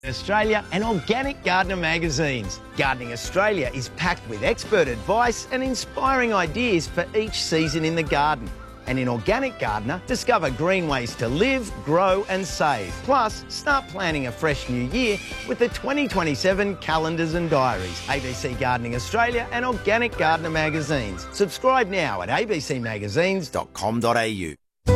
Australia and Organic Gardener magazines. Gardening Australia is packed with expert advice and inspiring ideas for each season in the garden. And in Organic Gardener, discover green ways to live, grow and save. Plus, start planning a fresh new year with the 2027 calendars and diaries. ABC Gardening Australia and Organic Gardener magazines. Subscribe now at abcmagazines.com.au.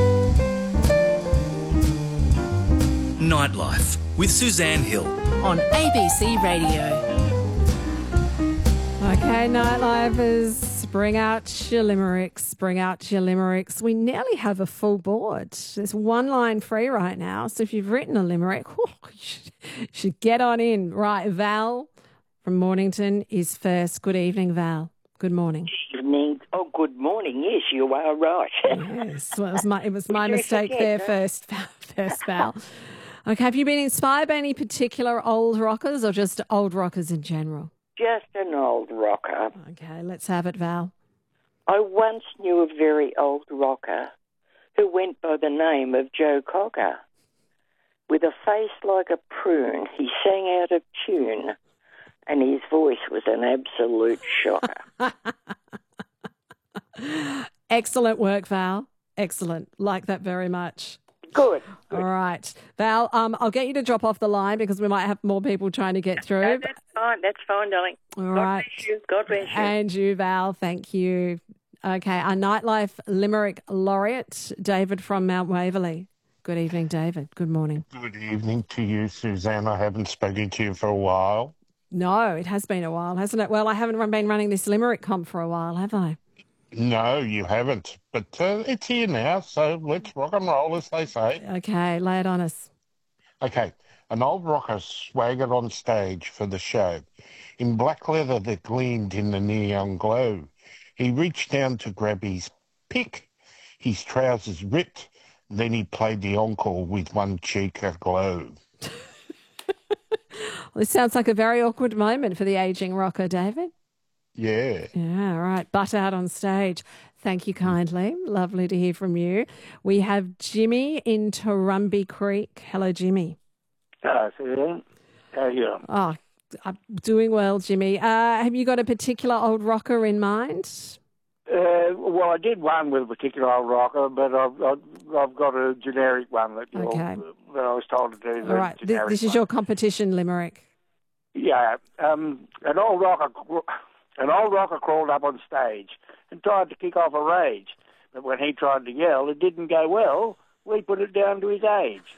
Nightlife with Suzanne Hill on ABC Radio. Okay, Nightlifers, bring out your limericks, bring out your limericks. We nearly have a full board. There's one line free right now, so if you've written a limerick, you should get on in. Right, Val from Mornington is first. Good evening, Val. Good morning. Evening. Oh, good morning. Yes, you are right. Yes, well, it was my mistake there first, Val. Okay, have you been inspired by any particular old rockers or just old rockers in general? Just an old rocker. Okay, let's have it, Val. I once knew a very old rocker who went by the name of Joe Cocker. With a face like a prune, he sang out of tune, and his voice was an absolute shocker. Excellent work, Val. Excellent. Like that very much. Good. All right. Val, I'll get you to drop off the line because we might have more people trying to get through. No, that's fine. That's fine, darling. All right. Bless you. God bless you. And you, Val. Thank you. Okay. Our Nightlife Limerick laureate, David from Mount Waverley. Good evening, David. Good morning. Good evening to you, Suzanne. I haven't spoken to you for a while. No, it has been a while, hasn't it? Well, I haven't been running this Limerick comp for a while, have I? No, you haven't. But it's here now, so let's rock and roll, as they say. Okay, lay it on us. Okay. An old rocker swaggered on stage for the show in black leather that gleamed in the neon glow. He reached down to grab his pick. His trousers ripped. Then he played the encore with one cheek aglow. Well, this sounds like a very awkward moment for the ageing rocker, David. Yeah. Yeah, right. Butt out on stage. Thank you kindly. Lovely to hear from you. We have Jimmy in Torrumby Creek. Hello, Jimmy. Hello, Suzanne. How are you? Oh, I'm doing well, Jimmy. Have you got a particular old rocker in mind? Well, I did one with a particular old rocker, but I've got a generic one that, Okay. that I was told to do. All right. This is your competition limerick. Yeah. An old rocker crawled up on stage and tried to kick off a rage. But when he tried to yell, it didn't go well. We put it down to his age.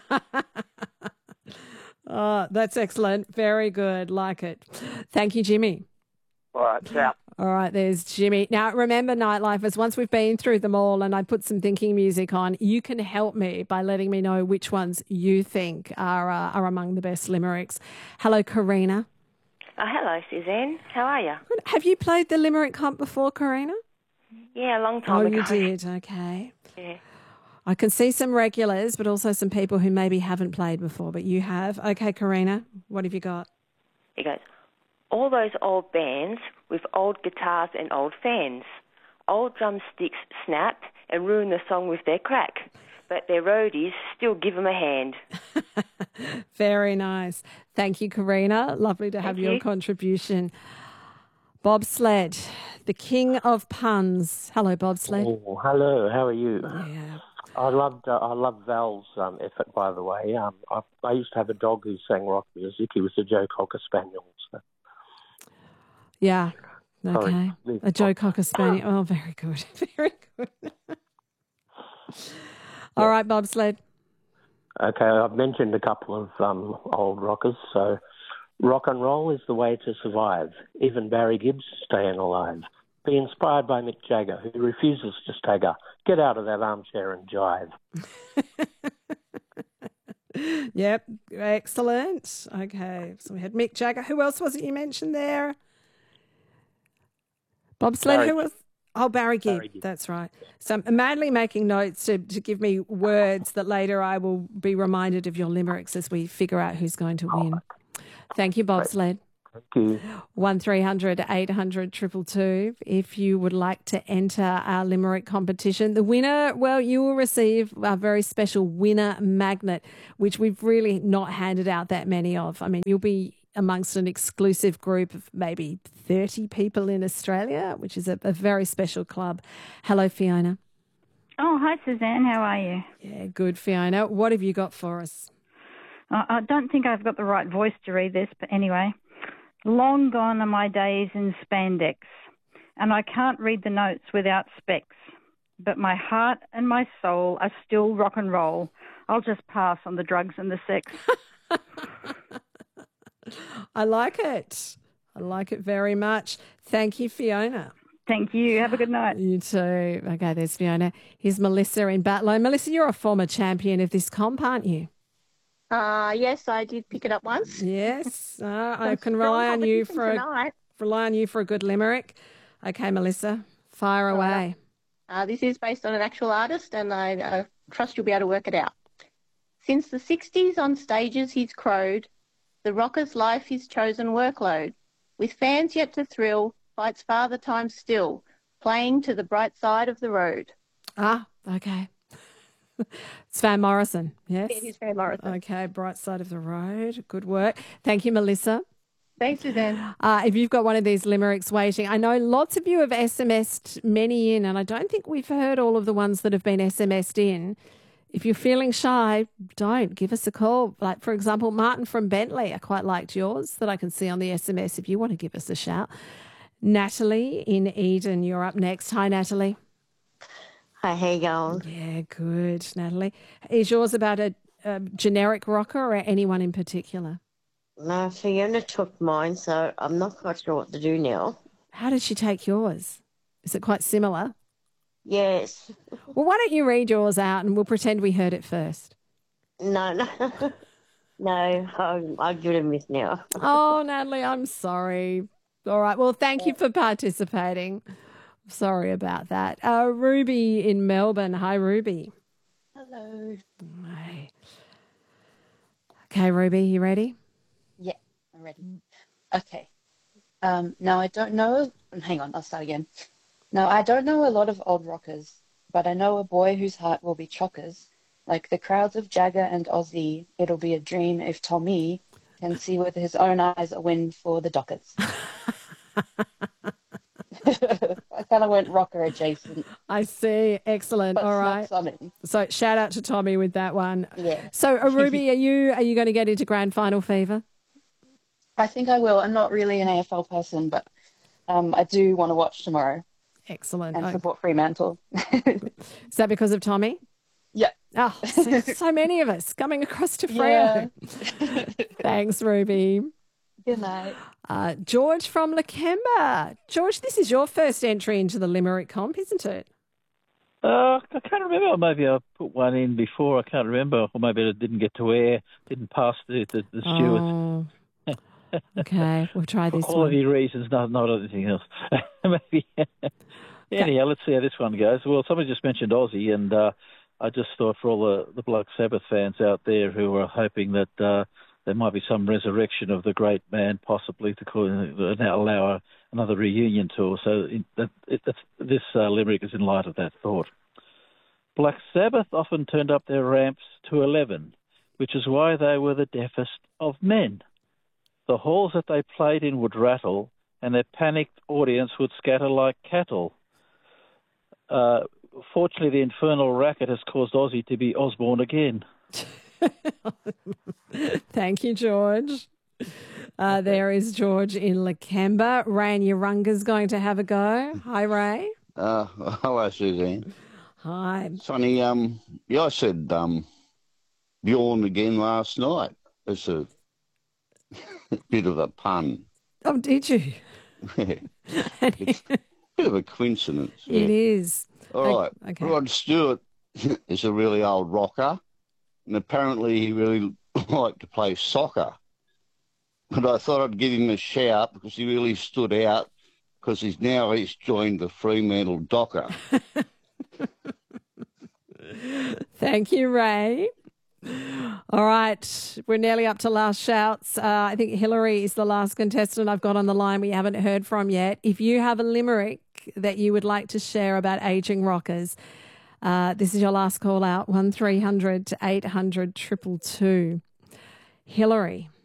Oh, that's excellent. Very good. Like it. Thank you, Jimmy. All right, so. All right, there's Jimmy. Now, remember, Nightlifers, once we've been through them all and I put some thinking music on, you can help me by letting me know which ones you think are among the best limericks. Hello, Karina. Hello, Suzanne. How are you? Have you played the Limerick Comp before, Karina? Yeah, a long time ago. Oh, you did. Okay. Yeah. I can see some regulars, but also some people who maybe haven't played before, but you have. Okay, Karina, what have you got? He goes, all those old bands with old guitars and old fans. Old drumsticks snap and ruin the song with their crack, but their roadies still give them a hand. Very nice. Thank you, Karina. Lovely to have your contribution. Bobsled, the king of puns. Hello, Bobsled. Oh, hello. How are you? Yeah. I love Val's effort, by the way. I used to have a dog who sang rock music. He was a Joe Cocker Spaniel. So. Yeah. Okay. Sorry. A Joe Cocker Spaniel. Oh, very good. Very good. All right, Bobsled. Okay, I've mentioned a couple of old rockers. So, rock and roll is the way to survive. Even Barry Gibbs staying alive. Be inspired by Mick Jagger, who refuses to stagger. Get out of that armchair and jive. Yep, excellent. Okay, so we had Mick Jagger. Who else was it you mentioned there? Bobsled, Barry. who was? Oh, Barry Gibb. Barry Gibb. That's right. So I'm madly making notes to give me words that later I will be reminded of your limericks as we figure out who's going to win. Thank you, Bobsled. Thank you. 1300 800 222 if you would like to enter our Limerick competition. The winner, well, you will receive a very special winner magnet, which we've really not handed out that many of. I mean, you'll be amongst an exclusive group of maybe 30 people in Australia, which is a very special club. Hello, Fiona. Oh, hi, Suzanne. How are you? Yeah, good, Fiona. What have you got for us? I don't think I've got the right voice to read this, but anyway. Long gone are my days in spandex, and I can't read the notes without specs. But my heart and my soul are still rock and roll. I'll just pass on the drugs and the sex. I like it. I like it very much. Thank you, Fiona. Thank you. Have a good night. You too. Okay, there's Fiona. Here's Melissa in Batlow. Melissa, you're a former champion of this comp, aren't you? Yes, I did pick it up once. Yes. I can rely on you for a good limerick. Okay, Melissa, fire away. This is based on an actual artist, and I trust you'll be able to work it out. Since the 60s on stages he's crowed, the rocker's life his chosen workload. With fans yet to thrill, fights father time still, playing to the bright side of the road. Okay. It's Van Morrison, yes? It is Van Morrison. Okay, bright side of the road. Good work. Thank you, Melissa. Thanks, Suzanne. If you've got one of these limericks waiting, I know lots of you have SMS'd many in, and I don't think we've heard all of the ones that have been SMS'd in. If you're feeling shy, don't. Give us a call. Like, for example, Martin from Bentley, I quite liked yours that I can see on the SMS if you want to give us a shout. Natalie in Eden, you're up next. Hi, Natalie. Hi, how you going? Yeah, good, Natalie. Is yours about a generic rocker or anyone in particular? No, Fiona took mine, so I'm not quite sure what to do now. How did she take yours? Is it quite similar? Yes. Well, why don't you read yours out and we'll pretend we heard it first? No. No, I'll give it a miss now. Oh, Natalie, I'm sorry. All right, well, thank you for participating. Sorry about that. Ruby in Melbourne. Hi, Ruby. Hello. Hi. Okay, Ruby, you ready? Yeah, I'm ready. Okay. Now, I don't know... Hang on, I'll start again. Now, I don't know a lot of old rockers, but I know a boy whose heart will be chockers. Like the crowds of Jagger and Ozzy, it'll be a dream if Tommy can see with his own eyes a win for the Dockers. I kind of went rocker adjacent. I see. Excellent. But all right. So shout out to Tommy with that one. Yeah. So Ruby, are you going to get into grand final fever? I think I will. I'm not really an AFL person, but I do want to watch tomorrow. Excellent. And support Fremantle. Is that because of Tommy? Yeah. Oh, so many of us coming across to Freo. Yeah. Thanks, Ruby. Good night. George from Lakemba. George, this is your first entry into the Limerick comp, isn't it? I can't remember. Maybe I put one in before. I can't remember. Or maybe it didn't get to air, didn't pass the stewards. Oh. Okay, we'll try this for quality reasons, not anything else. Maybe. Anyhow, let's see how this one goes. Well, somebody just mentioned Ozzy, and I just thought for all the Black Sabbath fans out there who are hoping that there might be some resurrection of the great man, possibly to allow another reunion tour. So this limerick is in light of that thought. Black Sabbath often turned up their ramps to 11, which is why they were the deafest of men. The halls that they played in would rattle, and their panicked audience would scatter like cattle. Fortunately, the infernal racket has caused Ozzy to be Osborne again. Thank you, George. There is George in Lakemba. Ray in Yarunga's going to have a go. Hi, Ray. Hello, Suzanne. Hi. Sonny, I said Bjorn again last night. It's a bit of a pun. Oh, did you? Yeah. It's a bit of a coincidence. Yeah. It is. All right. Okay. Rod Stewart is a really old rocker, and apparently he really liked to play soccer. But I thought I'd give him a shout because he really stood out because he's joined the Fremantle Docker. Thank you, Ray. All right, we're nearly up to last shouts. I think Hillary is the last contestant I've got on the line we haven't heard from yet. If you have a limerick that you would like to share about ageing rockers, this is your last call out, 1300 800 222. Hillary.